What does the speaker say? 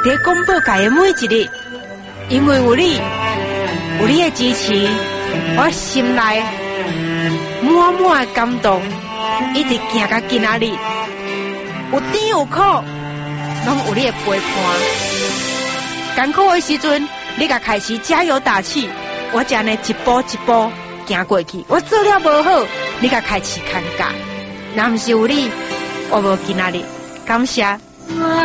在广播界的每一日，因为有你的支持，我心内满满的感动，一直行到今仔日，有甜有苦，拢有你的陪伴。艰苦的时阵，你甲开始加油打气，我才呢一步一步行过去。我做了无好，你甲开始看价，若毋是有你，我无今仔日。感谢。